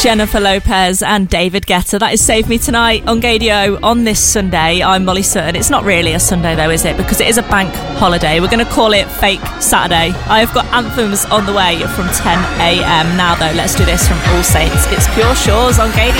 Jennifer Lopez and David Guetta. That is Save Me Tonight on Gadio on this Sunday. I'm Molly Sutton. It's not really a Sunday though, is it? Because it is a bank holiday. We're going to call it Fake Saturday. I've got anthems on the way from 10 a.m. Now though, let's do this from All Saints. It's Pure Shores on Gadio.